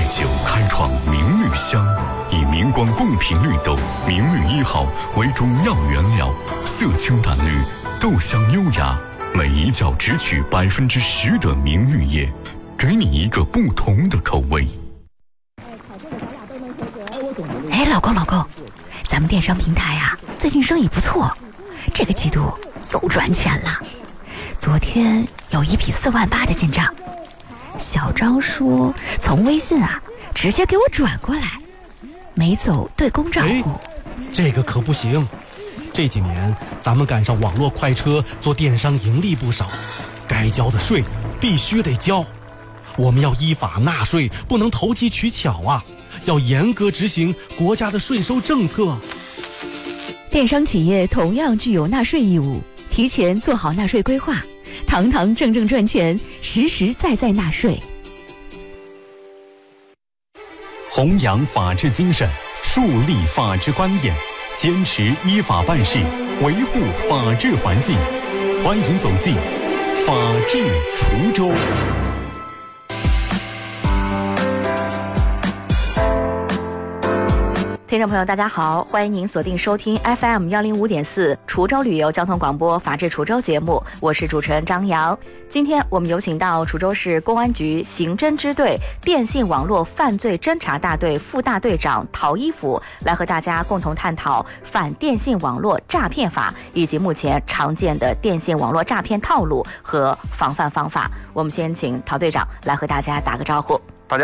酒开创明绿香，以明光贡品绿豆明绿1号为中药原料，色清淡绿，豆香优雅，每一角只取10%的明绿叶，给你一个不同的口味。 哎，老公，咱们电商平台啊，最近生意不错，这个季度又赚钱了。昨天有一笔4万8的进账，小张说从微信啊直接给我转过来，没走对公账户。 这个可不行，这几年咱们赶上网络快车，做电商盈利不少，该交的税必须得交。我们要依法纳税，不能投机取巧啊，要严格执行国家的税收政策。 电商企业同样具有纳税义务，提前做好纳税规划，堂堂正正赚钱，实实在在纳税。 弘扬法治精神，树立法治观念，坚持依法办事，维护法治环境。欢迎走进法治滁州。 听众朋友大家好，欢迎您锁定收听 FM 105.4滁州旅游交通广播法治滁州节目，我是主持人张瑶。今天我们有请到滁州市公安局刑侦支队电信网络犯罪侦查大队副大队长陶一甫来和大家共同探讨反电信网络诈骗法以及目前常见的电信网络诈骗套路和防范方法。我们先请陶队长来和大家打个招呼。